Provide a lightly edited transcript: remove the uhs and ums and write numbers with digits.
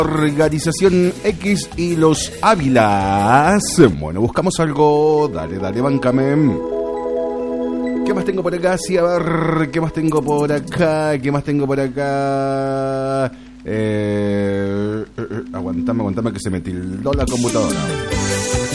Organización X y los Ávilas. Bueno, buscamos algo. Dale, báncame. ¿Qué más tengo por acá? Sí, a ver. ¿Qué más tengo por acá? Aguantame que se me tildó la computadora.